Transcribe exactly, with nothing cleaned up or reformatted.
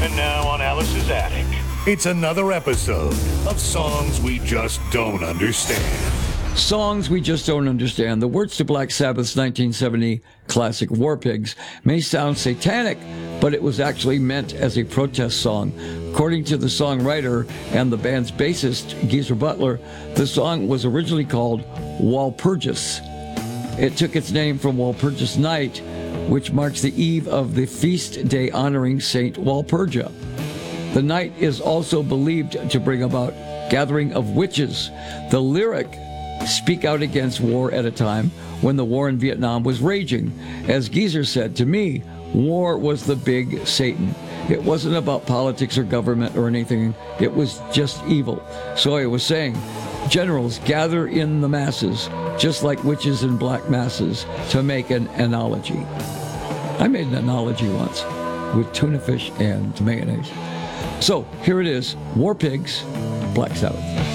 And now on Alice's Attic. It's another episode of Songs We Just Don't Understand. Songs We Just Don't Understand. The words to Black Sabbath's nineteen seventy classic War Pigs may sound satanic, but it was actually meant as a protest song. According to the songwriter and the band's bassist, Geezer Butler, the song was originally called Walpurgis. It took its name from Walpurgis Night, which marks the eve of the feast day honoring Saint Walpurga. The night is also believed to bring about gathering of witches. The lyric speak out against war at a time when the war in Vietnam was raging. As Geezer said, to me, war was the big Satan. It wasn't about politics or government or anything. It was just evil. So I was saying, generals gather in the masses, just like witches in black masses, to make an analogy. I made an analogy once with tuna fish and mayonnaise. So here it is, War Pigs, Black Sabbath.